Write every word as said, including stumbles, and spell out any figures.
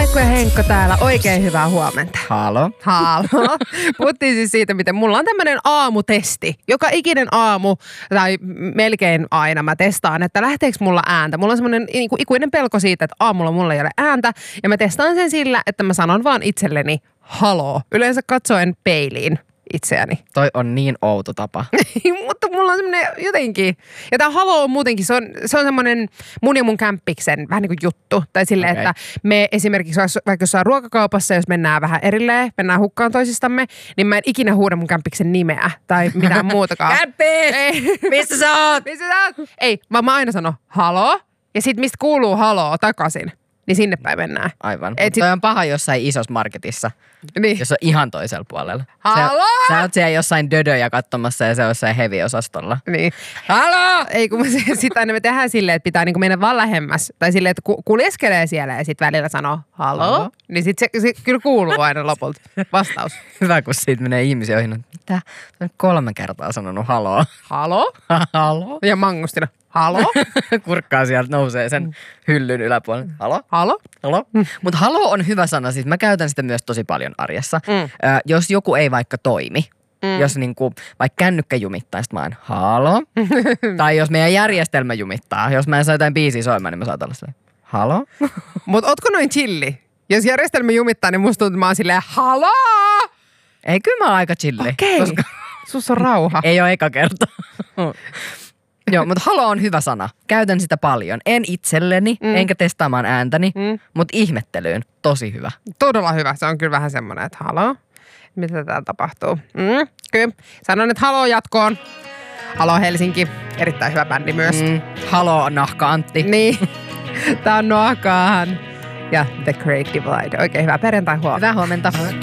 Maikku ja Henkko täällä. Oikein hyvää huomenta. Halo. Halo. Puhuttiin siis siitä, miten mulla on tämmöinen aamutesti. Joka ikinen aamu, tai melkein aina mä testaan, että lähteekö mulla ääntä. Mulla on semmoinen ikuinen pelko siitä, että aamulla mulla ei ole ääntä. Ja mä testaan sen sillä, että mä sanon vaan itselleni haloo. Yleensä katsoen peiliin itseäni. Toi on niin outo tapa. Mutta mulla on semmoinen jotenkin. Ja tää haloo on muutenkin, se on, se on semmoinen mun ja mun kämppiksen vähän niin kuin juttu. Tai silleen, okay. Että me esimerkiksi vaikka jossain ruokakaupassa, jos mennään vähän erilleen, mennään hukkaan toisistamme, niin mä en ikinä huuda mun kämppiksen nimeä tai mitään muutakaan. Kämppis! Missä sä oot? Missä sä oot? Ei, vaan mä aina sanon haloo. Ja sit mistä kuuluu haloo takaisin. Niin sinne päin mennään. Aivan. Et sit... Toi on paha jossain isossa marketissa, niin. Jos on ihan toisella puolella. Haloo! Sä, sä oot siellä jossain dödöjä katsomassa ja se on jossain heavy-osastolla. Niin. Haloo! Ei, kun sitä aina me tehdään silleen, että pitää niinku mennä vaan lähemmäs. Tai silleen, että kuljeskelee siellä ja sitten välillä sanoo haloo. Haloo? Niin sitten se, se kyllä kuuluu aina lopulta. Vastaus. Hyvä, kun siitä menee ihmisiä ohi. Mitä? Mä kolme kertaa sanonut haloo. Haloo? Haloo? Ja mangustina. Halo? Kurkkaa sieltä nousee sen hyllyn yläpuolelle. Halo? Halo? Halo? Mm. Mutta halo on hyvä sana. Siis mä käytän sitä myös tosi paljon arjessa. Mm. Ö, jos joku ei vaikka toimi, mm. jos niinku vaikka kännykkä jumittaa, sit mä oon halo? Tai jos meidän järjestelmä jumittaa, jos mä en saa jotain biisiä soimaan, niin mä saatan olla silleen, halo? Mut ootko noin chilli? Jos järjestelmä jumittaa, niin musta tuntuu, että mä oon silleen, halo? Ei, kyllä mä oon aika chilli. Okei. Okay. Koska... Sus on rauha. Ei oo eka kerta. Joo, mutta halo on hyvä sana. Käytän sitä paljon. En itselleni, mm. enkä testaamaan ääntäni, mm. mutta ihmettelyyn tosi hyvä. Todella hyvä. Se on kyllä vähän semmoinen, että halo, mitä täällä tapahtuu? Mm, kyllä. Sanon, että halo jatkoon. Halo Helsinki. Erittäin hyvä bändi myös. Mm. Halo Nahka Antti. Niin. Tää on Noakaan ja The Great Divide. Oikein hyvää perjantai huomenta. Hyvää huomenta.